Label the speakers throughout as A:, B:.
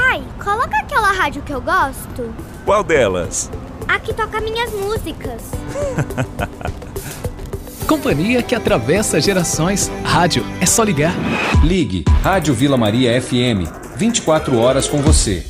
A: Pai, coloca aquela rádio que eu gosto.
B: Qual delas?
A: A que toca minhas músicas.
C: Companhia que atravessa gerações. Rádio, é só ligar.
D: Ligue Rádio Vila Maria FM. 24 horas com você.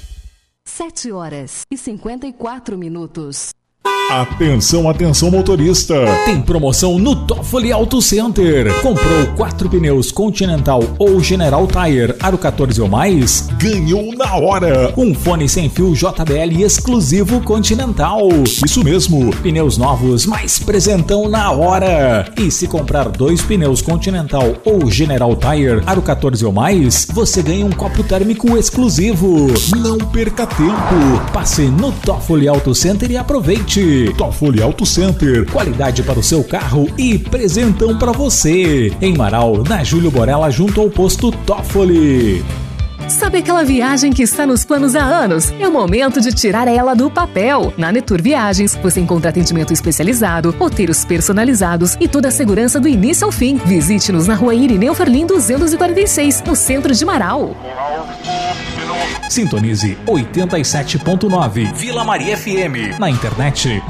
E: 7h54.
F: Atenção, atenção motorista! Tem promoção no Toffoli Auto Center. Comprou 4 pneus Continental ou General Tire Aro 14 ou mais? Ganhou na hora! Um fone sem fio JBL exclusivo Continental. Isso mesmo, pneus novos, mais presentão na hora! E se comprar 2 pneus Continental ou General Tire Aro 14 ou mais, você ganha um copo térmico exclusivo. Não perca tempo! Passe no Toffoli Auto Center e aproveite! Toffoli Auto Center, qualidade para o seu carro e presentão para você. Em Marau, na Júlio Borella, junto ao posto Toffoli.
E: Sabe aquela viagem que está nos planos há anos? É o momento de tirar ela do papel. Na Netur Viagens, você encontra atendimento especializado, roteiros personalizados e toda a segurança do início ao fim. Visite-nos na Rua Irineu Ferlim 246, no centro de Marau.
F: Sintonize 87.9 Vila Maria FM. Na internet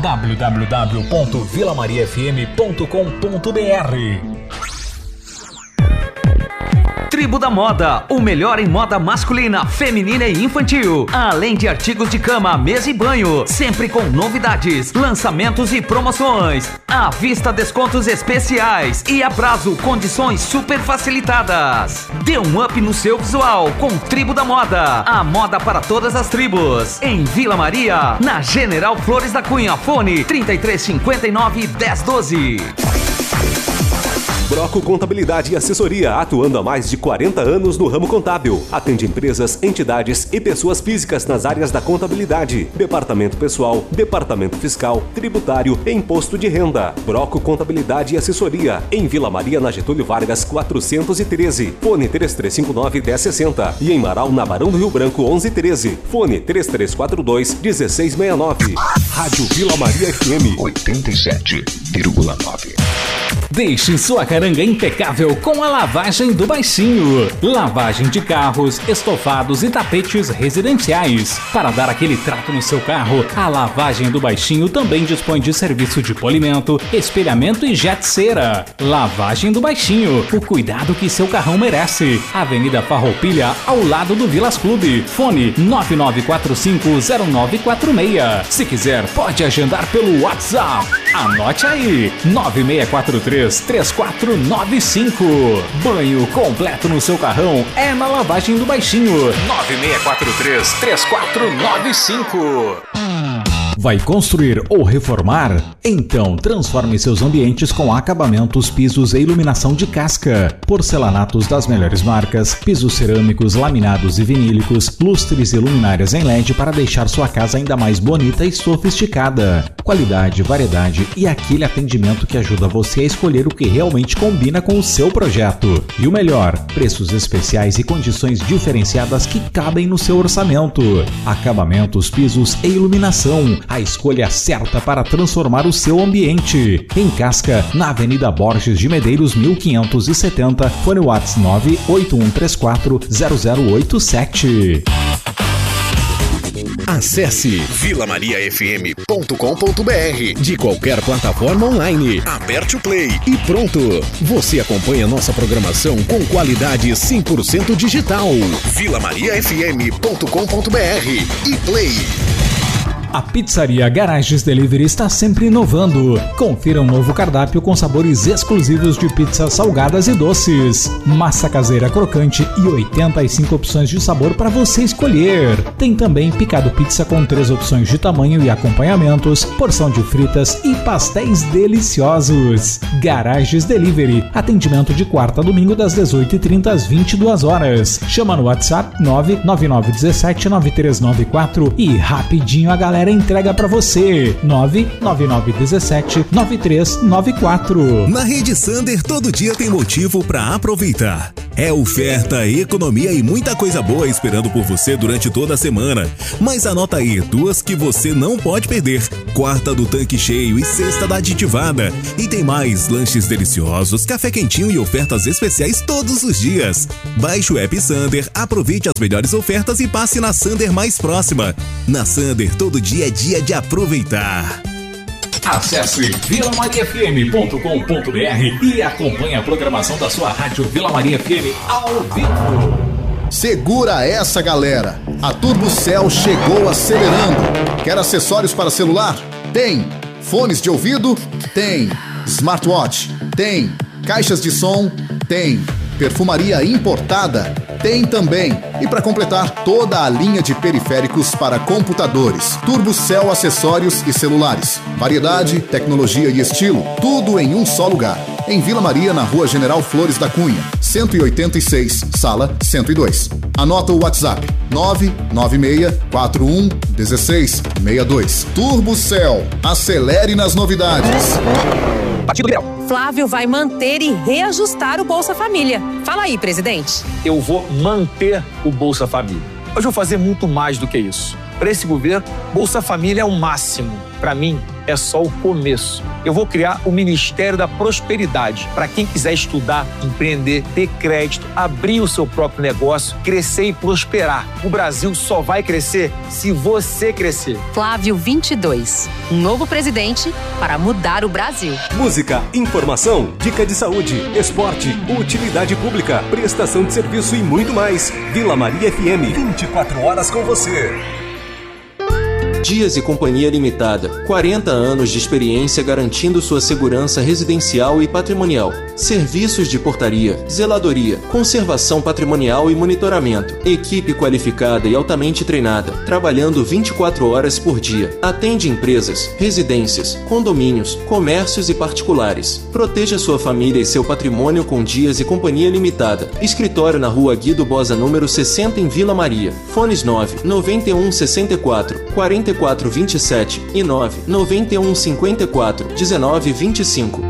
F: www.vilamariafm.com.br.
G: Tribo da Moda, o melhor em moda masculina, feminina e infantil. Além de artigos de cama, mesa e banho, sempre com novidades, lançamentos e promoções. À vista, descontos especiais e a prazo, condições super facilitadas. Dê um up no seu visual com Tribo da Moda. A moda para todas as tribos. Em Vila Maria, na General Flores da Cunha. Fone 3359-1012.
H: Broco Contabilidade e Assessoria, atuando há mais de 40 anos no ramo contábil. Atende empresas, entidades e pessoas físicas nas áreas da contabilidade, departamento pessoal, departamento fiscal, tributário e imposto de renda. Broco Contabilidade e Assessoria, em Vila Maria, na Getúlio Vargas 413. Fone 3359-1060 e em Marau, na Barão do Rio Branco 1113. Fone 3342-1669. Rádio Vila Maria FM 87,9.
F: Deixe sua caranga impecável com a lavagem do Baixinho. Lavagem de carros, estofados e tapetes residenciais. Para dar aquele trato no seu carro, a Lavagem do Baixinho também dispõe de serviço de polimento, espelhamento e jet cera. Lavagem do Baixinho, o cuidado que seu carrão merece. Avenida Farroupilha, ao lado do Vilas Clube. Fone 99450946. Se quiser, pode agendar pelo WhatsApp. Anote aí, 9643-3495. Banho completo no seu carrão é na Lavagem do Baixinho. 9643-3495. Vai construir ou reformar? Então transforme seus ambientes com acabamentos, pisos e iluminação de casca. Porcelanatos das melhores marcas, pisos cerâmicos, laminados e vinílicos, lustres e luminárias em LED para deixar sua casa ainda mais bonita e sofisticada. Qualidade, variedade e aquele atendimento que ajuda você a escolher o que realmente combina com o seu projeto. E o melhor, preços especiais e condições diferenciadas que cabem no seu orçamento. Acabamentos, pisos e iluminação. A escolha certa para transformar o seu ambiente. Em Casca, na Avenida Borges de Medeiros 1570, fone WhatsApp 981340087.
I: Acesse vilamariafm.com.br de qualquer plataforma online. Aperte o play e pronto. Você acompanha nossa programação com qualidade 100% digital. vilamariafm.com.br e play.
F: A pizzaria Garages Delivery está sempre inovando. Confira um novo cardápio com sabores exclusivos de pizzas salgadas e doces. Massa caseira crocante e 85 opções de sabor para você escolher. Tem também picado pizza com 3 opções de tamanho e acompanhamentos, porção de fritas e pastéis deliciosos. Garages Delivery. Atendimento de quarta a domingo das 18h30 às 22 horas. Chama no WhatsApp 999179394 e rapidinho a galera entrega pra você. 999179394.
I: Na Rede Sander, todo dia tem motivo pra aproveitar. É oferta, economia e muita coisa boa esperando por você durante toda a semana. Mas anota aí 2 que você não pode perder. quarta do tanque cheio e sexta da aditivada. E tem mais lanches deliciosos, café quentinho e ofertas especiais todos os dias. Baixe o app Sander, aproveite as melhores ofertas e passe na Sander mais próxima. Na Sander, todo dia é dia de aproveitar.
F: Acesse vilamariafm.com.br e acompanhe a programação da sua rádio Vila Maria FM ao vivo.
B: Segura essa, galera! A TurboCell chegou acelerando. Quer acessórios para celular? Tem. Fones de ouvido? Tem. Smartwatch? Tem. Caixas de som? Tem. Perfumaria importada? Tem também. E para completar, toda a linha de periféricos para computadores. TurboCell acessórios e celulares. Variedade, tecnologia e estilo, tudo em um só lugar. Em Vila Maria, na Rua General Flores da Cunha, 186, sala 102. Anota o WhatsApp: 996411662. TurboCell, acelere nas novidades.
J: Partido Liberal. Flávio vai manter e reajustar o Bolsa Família. Fala aí, presidente.
K: Eu vou manter o Bolsa Família. Hoje eu vou fazer muito mais do que isso. Para esse governo, Bolsa Família é o máximo. Para mim, é só o começo. Eu vou criar o Ministério da Prosperidade para quem quiser estudar, empreender, ter crédito, abrir o seu próprio negócio, crescer e prosperar. O Brasil só vai crescer se você crescer.
J: Flávio 22, um novo presidente para mudar o Brasil.
H: Música, informação, dica de saúde, esporte, utilidade pública, prestação de serviço e muito mais. Vila Maria FM, 24 horas com você.
L: Dias e Companhia Limitada, 40 anos de experiência garantindo sua segurança residencial e patrimonial. Serviços de portaria, zeladoria, conservação patrimonial e monitoramento. Equipe qualificada e altamente treinada, trabalhando 24 horas por dia. Atende empresas, residências, condomínios, comércios e particulares. Proteja sua família e seu patrimônio com Dias e Companhia Limitada. Escritório na Rua Guido Bosa, número 60, em Vila Maria. Fones 9 91 64 44 27 e 9 91 54 19 25.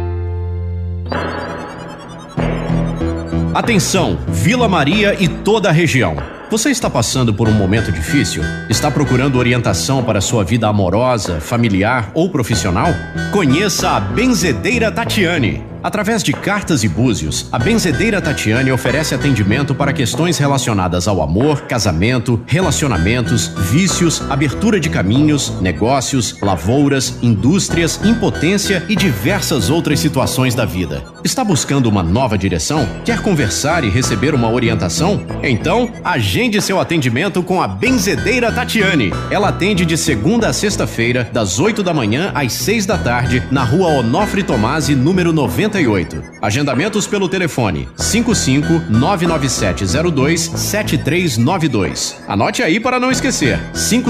M: Atenção, Vila Maria e toda a região. Você está passando por um momento difícil? Está procurando orientação para sua vida amorosa, familiar ou profissional? Conheça a Benzedeira Tatiane. Através de cartas e búzios, a Benzedeira Tatiane oferece atendimento para questões relacionadas ao amor, casamento, relacionamentos, vícios, abertura de caminhos, negócios, lavouras, indústrias, impotência e diversas outras situações da vida. Está buscando uma nova direção? Quer conversar e receber uma orientação? Então, agende seu atendimento com a Benzedeira Tatiane. Ela atende de segunda a sexta-feira, das 8 da manhã às 6 da tarde, na Rua Onofre Tomasi, número 98. Agendamentos pelo telefone 55-99702-7392. Anote aí para não esquecer: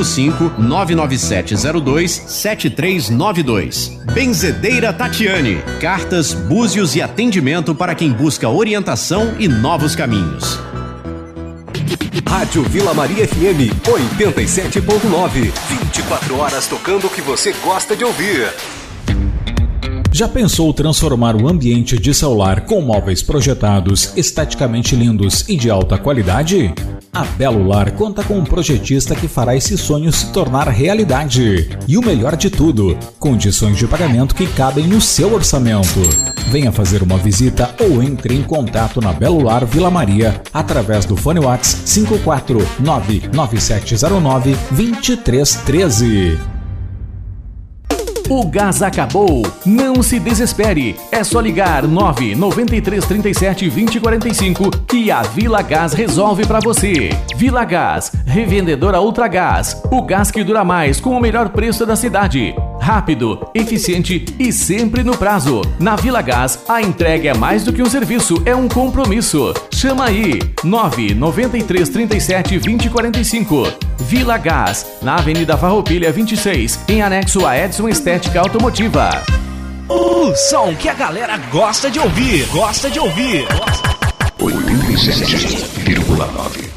M: 55-99702-7392. Benzedeira Tatiane. Cartas, búzios e atendimento para quem busca orientação e novos caminhos.
H: Rádio Vila Maria FM 87.9. 24 horas tocando o que você gosta de ouvir.
F: Já pensou transformar o ambiente de celular com móveis projetados, esteticamente lindos e de alta qualidade? A Belo Lar conta com um projetista que fará esse sonho se tornar realidade. E o melhor de tudo, condições de pagamento que cabem no seu orçamento. Venha fazer uma visita ou entre em contato na Belo Lar Vila Maria através do fone WhatsApp 549-9709-2313.
G: O gás acabou. Não se desespere. É só ligar 99337-2045 que a Vila Gás resolve pra você. Vila Gás, revendedora Ultragás. O gás que dura mais com o melhor preço da cidade. Rápido, eficiente e sempre no prazo. Na Vila Gás, a entrega é mais do que um serviço, é um compromisso. Chama aí, 99337-2045. Vila Gás, na Avenida Farroupilha 26, em anexo a Edson Estética Automotiva.
C: O som que a galera gosta de ouvir. 87,9.